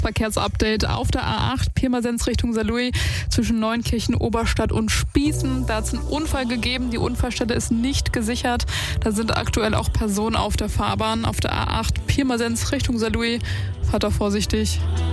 Verkehrsupdate auf der A8 Pirmasens Richtung Saarlouis zwischen Neunkirchen, Oberstadt und Spießen. Da hat es einen Unfall gegeben. Die Unfallstelle ist nicht gesichert. Da sind aktuell auch Personen auf der Fahrbahn. Auf der A8 Pirmasens Richtung Saarlouis. Fahrt da vorsichtig.